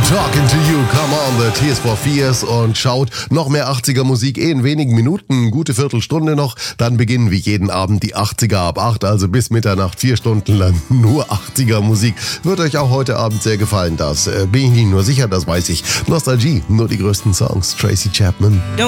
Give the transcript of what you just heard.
Talking to you, come on, the Tears for Fears und schaut, noch mehr 80er Musik in wenigen Minuten, gute Viertelstunde noch, dann beginnen wie jeden Abend die 80er ab 8, also bis Mitternacht, 4 Stunden lang nur 80er Musik. Wird euch auch heute Abend sehr gefallen, das bin ich nicht nur sicher, das weiß ich. Nostalgie, nur die größten Songs, Tracy Chapman. Don't